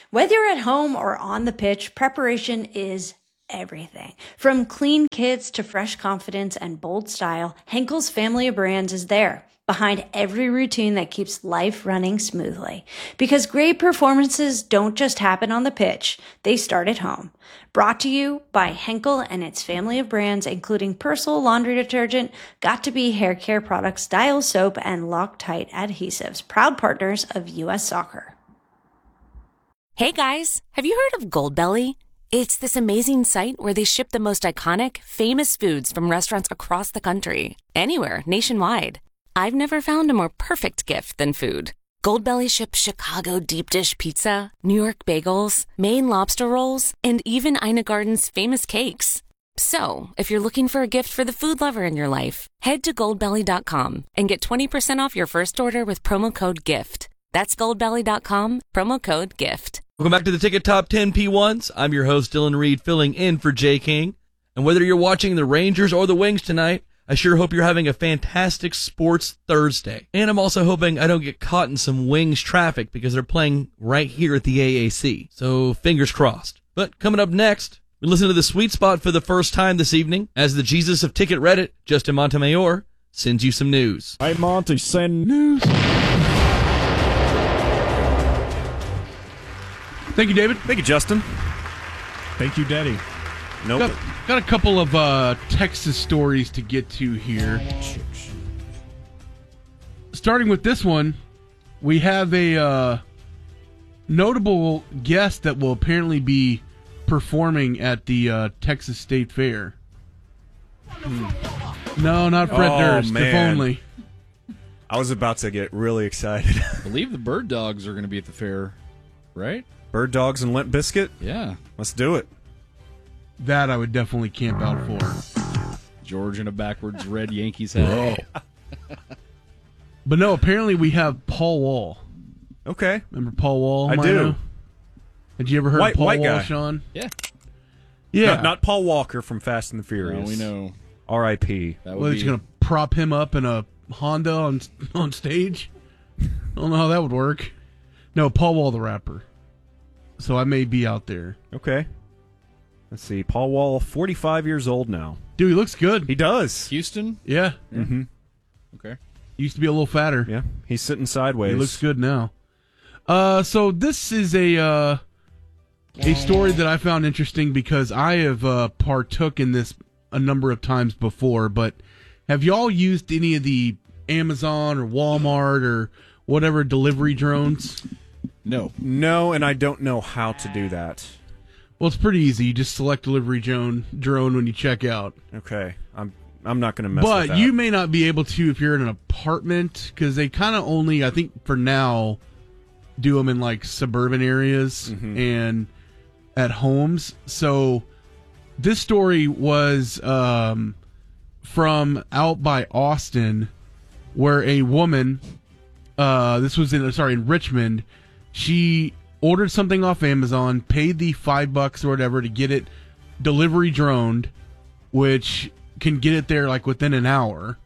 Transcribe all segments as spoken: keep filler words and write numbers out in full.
Whether you're at home or on the pitch, preparation is everything. From clean kits to fresh confidence and bold style, Henkel's family of brands is there, behind every routine that keeps life running smoothly. Because great performances don't just happen on the pitch, they start at home. Brought to you by Henkel and its family of brands, including Persil laundry detergent, Got2b hair care products, Dial soap, and Loctite adhesives, proud partners of U S Soccer. Hey guys, have you heard of Goldbelly? It's this amazing site where they ship the most iconic, famous foods from restaurants across the country, anywhere, nationwide. I've never found a more perfect gift than food. Goldbelly ships Chicago deep dish pizza, New York bagels, Maine lobster rolls, and even Ina Garden's famous cakes. So, if you're looking for a gift for the food lover in your life, head to goldbelly dot com and get twenty percent off your first order with promo code GIFT. That's goldbelly dot com, promo code GIFT. Welcome back to the Ticket Top ten P ones. I'm your host, Dylan Reed, filling in for Jay King. And whether you're watching the Rangers or the Wings tonight, I sure hope you're having a fantastic sports Thursday. And I'm also hoping I don't get caught in some Wings traffic because they're playing right here at the A A C. So fingers crossed. But coming up next, we listen to the Sweet Spot for the first time this evening as the Jesus of Ticket Reddit, Justin Montemayor, sends you some news. Hey, Monty, send news. Thank you, David. Thank you, Justin. Thank you, Daddy. Nope. Got, got a couple of uh, Texas stories to get to here. Starting with this one, we have a uh, notable guest that will apparently be performing at the uh, Texas State Fair. Hmm. No, not Fred oh, Durst, man. if only. I was about to get really excited. I believe the Bird Dogs are going to be at the fair, right? Bird Dogs and Limp Bizkit? Yeah. Let's do it. That I would definitely camp out for. George in a backwards red Yankees hat. But no, apparently we have Paul Wall. Okay. Remember Paul Wall? I Mino? do. Had you ever heard White- of Paul white Wall, guy. Sean? Yeah. Yeah. Not, not Paul Walker from Fast and the Furious. No, we know. R I P That would Well, be... he's going to prop him up in a Honda on on stage? I don't know how that would work. No, Paul Wall the rapper. So I may be out there. Okay. Let's see. Paul Wall, forty-five years old now. Dude, he looks good. He does. Houston? Yeah. Mm-hmm. Okay. Used to be a little fatter. Yeah. He's sitting sideways. He looks good now. Uh, so this is a uh, a story that I found interesting because I have uh, partook in this a number of times before, but have y'all used any of the Amazon or Walmart or whatever delivery drones? No. No, and I don't know how to do that. Well, it's pretty easy. You just select delivery drone drone when you check out. Okay. I'm I'm not going to mess with But that. you may not be able to if you're in an apartment because they kind of only, I think for now, do them in like suburban areas Mhm. and at homes. So this story was um, from out by Austin where a woman, uh, this was in, sorry, in Richmond, she ordered something off Amazon, paid the five bucks or whatever to get it delivery droned, which can get it there like within an hour.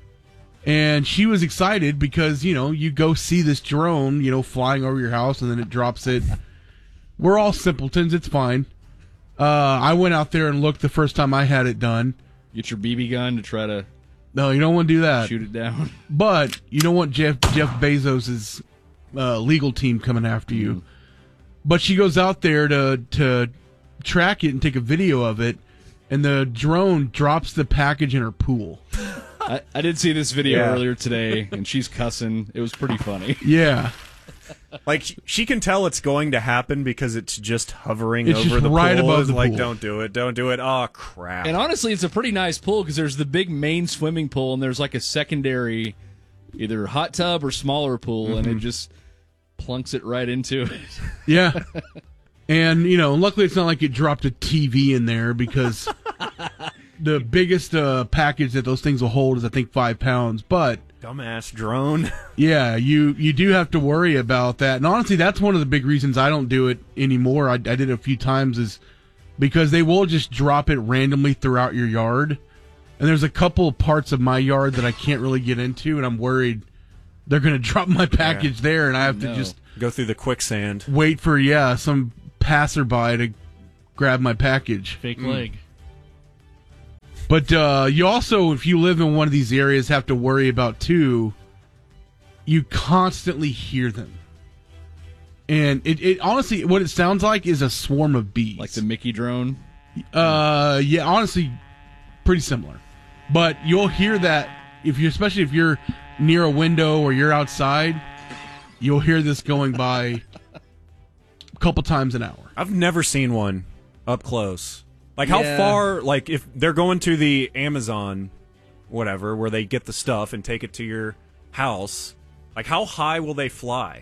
And she was excited because, you know, you go see this drone, you know, flying over your house and then it drops it. We're all simpletons. It's fine. Uh, I went out there and looked the first time I had it done. Get your B B gun to try to No, you don't want to do that. shoot it down. But you don't want Jeff Jeff Bezos' uh, legal team coming after you. Mm. But she goes out there to to track it and take a video of it, and the drone drops the package in her pool. I, I did see this video Yeah. earlier today, and she's cussing. It was pretty funny. Yeah. Like, she- she can tell it's going to happen because it's just hovering It's over just the right pool. above It's the like, pool. don't do it, don't do it. Oh, crap. And honestly, it's a pretty nice pool because there's the big main swimming pool, and there's like a secondary, either hot tub or smaller pool, and Mm-hmm. it just plunks it right into it. Yeah. And, you know, luckily it's not like it dropped a T V in there because the biggest uh, package that those things will hold is, I think, five pounds. But, Dumbass drone. yeah, you, you do have to worry about that. And honestly, that's one of the big reasons I don't do it anymore. I, I did it a few times is because they will just drop it randomly throughout your yard. And there's a couple of parts of my yard that I can't really get into, and I'm worried they're going to drop my package Yeah. there, and I have No. to just Go through the quicksand. wait for, yeah, some passerby to grab my package. Fake leg. But uh, you also, if you live in one of these areas, have to worry about, too, you constantly hear them. And it, it honestly, what it sounds like is a swarm of bees. Like the Mickey drone. Uh, yeah, honestly, pretty similar. But you'll hear that if you, especially if you're near a window or you're outside, you'll hear this going by a couple times an hour. I've never seen one up close. Like, how Yeah. far, like, if they're going to the Amazon, whatever, where they get the stuff and take it to your house, like, how high will they fly?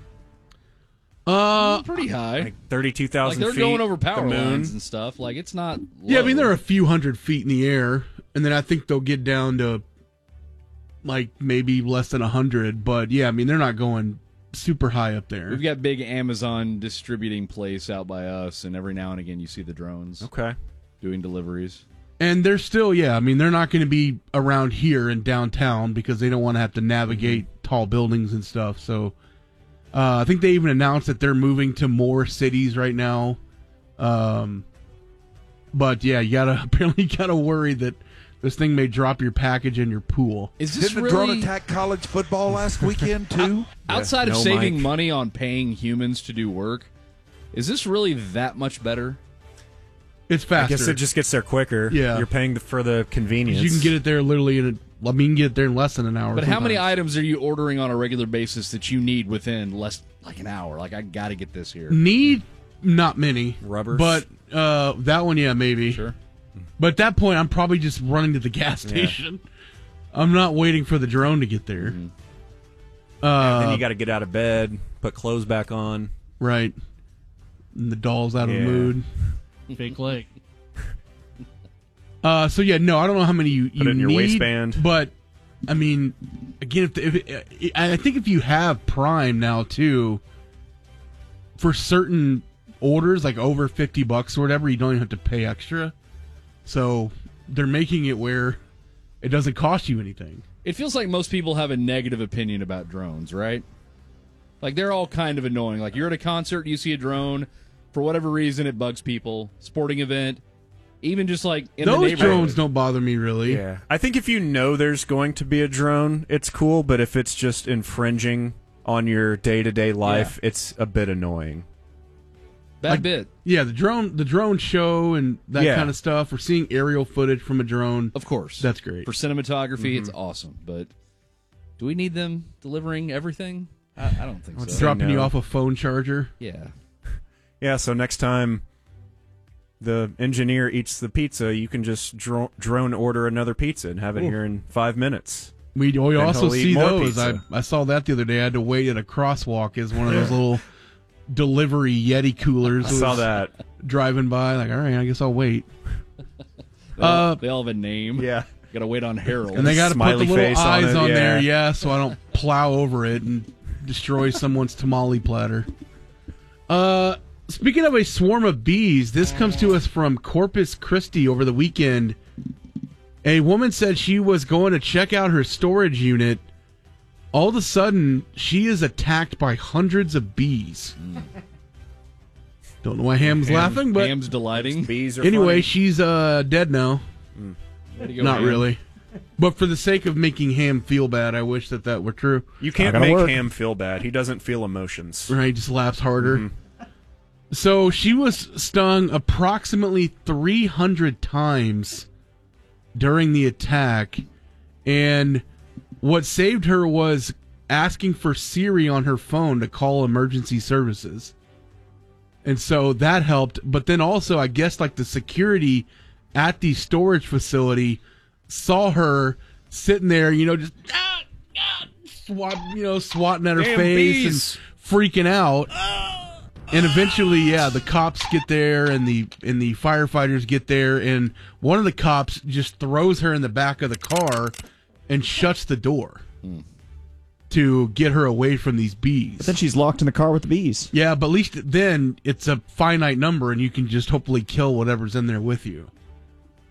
Uh, Pretty high. Like thirty-two Like thousand they're feet? going over power the moon? lines and stuff. Like it's not. yeah, I mean, low. they're a few hundred feet in the air, and then I think they'll get down to like maybe less than a hundred. But yeah, I mean, they're not going super high up there. We've got big Amazon distributing place out by us, and every now and again you see the drones Okay. doing deliveries. And they're still, yeah, I mean, they're not going to be around here in downtown because they don't want to have to navigate Mm-hmm. tall buildings and stuff. So uh, I think they even announced that they're moving to more cities right now. Um, but yeah, you gotta apparently you gotta worry that this thing may drop your package in your pool. Is this Didn't the really drone attack college football last weekend, too? outside of no saving mic. money on paying humans to do work? Is this really that much better? It's I faster. guess it just gets there quicker. Yeah. You're paying the, for the convenience. you can get it there literally in a, I mean, you can get it there in less than an hour. But how many sometimes. items are you ordering on a regular basis that you need within less like an hour? Like I got to get this here. Need not many Rubbers? but uh, that one, yeah, maybe. Sure. But at that point, I'm probably just running to the gas station. I'm not waiting for the drone to get there. Mm-hmm. Uh, then you got to get out of bed, put clothes back on. right. And the doll's out of the Yeah. mood. Fake leg. Uh, so yeah, no, I don't know how many you, Put you it in your need, waistband. but I mean, again, if, the, if it, I think if you have Prime now too, for certain orders like over fifty bucks or whatever, you don't even have to pay extra. So they're making it where it doesn't cost you anything. It feels like most people have a negative opinion about drones, right? Like they're all kind of annoying. Like you're at a concert, you see a drone, for whatever reason it bugs people. Sporting event, even just like in the Those neighborhood. drones don't bother me really. Yeah. I think if you know there's going to be a drone, it's cool, but if it's just infringing on your day-to-day life, it's a bit annoying. Bad Like- bit. Yeah, the drone, the drone show and that Yeah. kind of stuff. We're seeing aerial footage from a drone. Of course. That's great. For cinematography, it's Mm-hmm. awesome. But do we need them delivering everything? I, I don't think so. Dropping you no. off a phone charger. Yeah. Yeah, so next time the engineer eats the pizza, you can just dro- drone order another pizza and have it Ooh. here in five minutes. We, we Then also he'll eat see more those. I, pizza. I saw that the other day. I had to wait at a crosswalk as one of those little delivery Yeti coolers I saw was that. driving by. Like, all right, I guess I'll wait. They all, Uh, they all have a name. Yeah. Got to wait on Harold. And they got to put the Smiley little face on eyes it, on, yeah. there, yeah, so I don't plow over it and destroy someone's tamale platter. Uh, speaking of a swarm of bees, this comes to us from Corpus Christi over the weekend. A woman said she was going to check out her storage unit. All of a sudden, she is attacked by hundreds of bees. Don't know why Ham's laughing, but Ham's delighting. Bees are anyway, funny. she's uh, dead now. Way to go, Not Ham. really. But for the sake of making Ham feel bad, I wish that that were true. You can't Not gonna make work. Ham feel bad. He doesn't feel emotions. Right, he just laughs harder. So she was stung approximately three hundred times during the attack, and what saved her was asking for Siri on her phone to call emergency services. And so that helped, but then also I guess like the security at the storage facility saw her sitting there, you know, just ah, ah, swat, you know, swatting at her Damn face bees. and freaking out. And eventually, yeah, the cops get there and the and the firefighters get there, and one of the cops just throws her in the back of the car and shuts the door to get her away from these bees. But then she's locked in the car with the bees. Yeah, but at least then it's a finite number and you can just hopefully kill whatever's in there with you.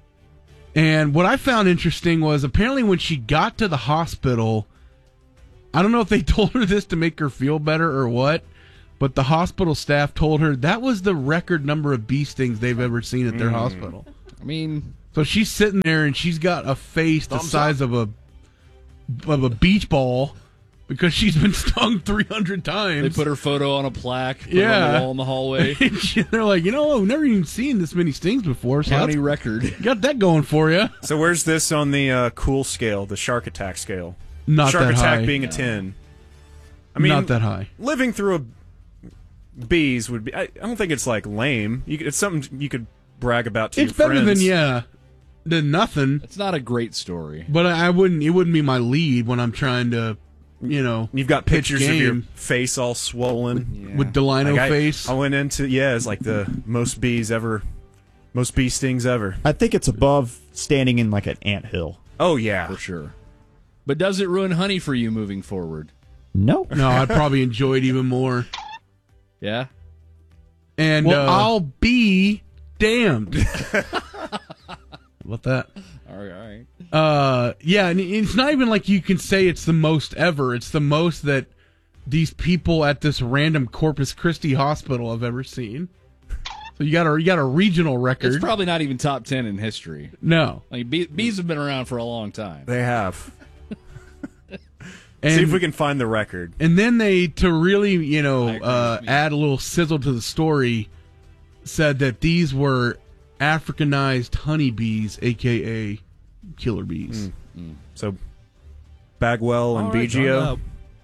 And what I found interesting was apparently when she got to the hospital, I don't know if they told her this to make her feel better or what, but the hospital staff told her that was the record number of bee stings they've ever seen at their mm. hospital. I mean, so she's sitting there and she's got a face the size up. of a of a beach ball because she's been stung three hundred times. They put her photo on a plaque, put yeah, her on the wall in the hallway. she, they're like, you know, I've never even seen this many stings before. So County record. Got that going for you. So where's this on the uh, cool scale, the shark attack scale? Not shark that attack high. being a ten. I mean, not that high. Living through a bees would be. I, I don't think it's like lame. You, it's something you could brag about to it's your better friends. than yeah, than nothing. It's not a great story, but I, I wouldn't. It wouldn't be my lead when I'm trying to, you know. You've got pitch pictures game of your face all swollen with, yeah. with Delino like I, face. I went into yeah, it's like the most bees ever, most bee stings ever. I think it's above standing in like an anthill. Oh yeah, for sure. But does it ruin honey for you moving forward? No. No, I'd probably enjoy it even more. Yeah? And well, uh, I'll be damned. About that? All right, all right. Uh, yeah, and it's not even like you can say it's the most ever. It's the most that these people at this random Corpus Christi hospital have ever seen. So you got a you got a regional record. It's probably not even top ten in history. No. Like bee, bees have been around for a long time. They have. And, see if we can find the record. And then they, to really, you know, uh, add a little sizzle to the story, said that these were Africanized honeybees, a k a killer bees. Mm. Mm. So, Bagwell and All right, Biggio.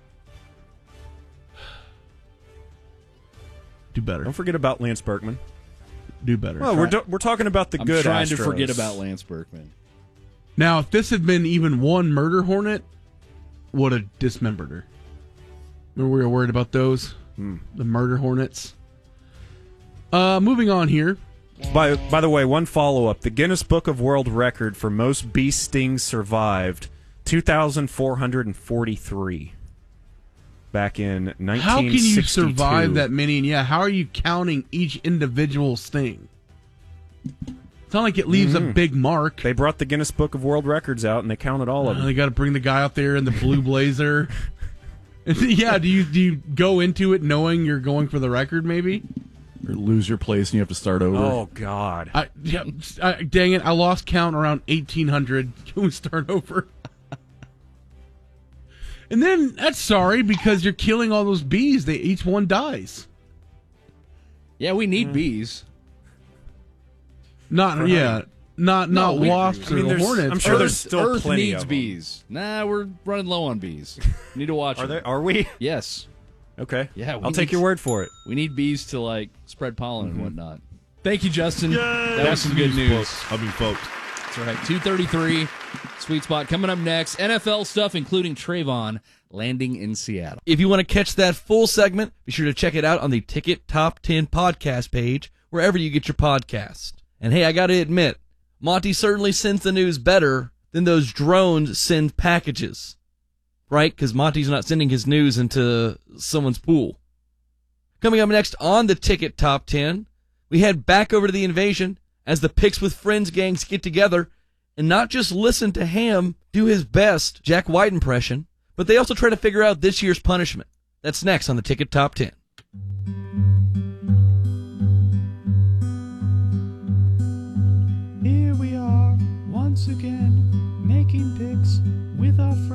Do better. Don't forget about Lance Berkman. Do better. Well, we're, do- we're talking about the I'm good trying Astros. to forget about Lance Berkman. Now, if this had been even one murder hornet, would have dismembered her. Remember we were worried about those? Hmm. The murder hornets. Uh, moving on here. By by the way, one follow-up. The Guinness Book of World Record for most bee stings survived, two thousand four hundred forty-three. Back in nineteen sixty-two. How can you survive that many? And yeah, how are you counting each individual sting? It's not like it leaves mm-hmm. a big mark. They brought the Guinness Book of World Records out, and they counted all uh, of them. They got to bring the guy out there in the blue blazer. Yeah, do you do you go into it knowing you're going for the record, maybe? Or lose your place and you have to start over? Oh, God. I, yeah, I, dang it, I lost count around eighteen hundred. Can we start over? And then, that's sorry, because you're killing all those bees. They Each one dies. Yeah, we need mm. bees. Not For yeah, honey. not no, not we, wasps I mean, or hornets. I'm sure Earth, there's still Earth plenty needs of them. bees. Nah, we're running low on bees. We need to watch. Are them. they? Are we? Yes. Okay. Yeah, I'll take your word for it. We need bees to like spread pollen mm-hmm. and whatnot. Thank you, Justin. Yay! That That's was some good news. Folks. I mean, folks. That's right. two thirty-three, Sweet Spot coming up next. N F L stuff, including Trayvon landing in Seattle. If you want to catch that full segment, be sure to check it out on the Ticket Top ten podcast page, wherever you get your podcast. And hey, I got to admit, Monty certainly sends the news better than those drones send packages. Right? Because Monty's not sending his news into someone's pool. Coming up next on the Ticket Top ten, we head back over to the Invasion as the Picks with Friends gangs get together and not just listen to Ham do his best Jack White impression, but they also try to figure out this year's punishment. That's next on the Ticket Top ten. Here we are once again making picks with our friends.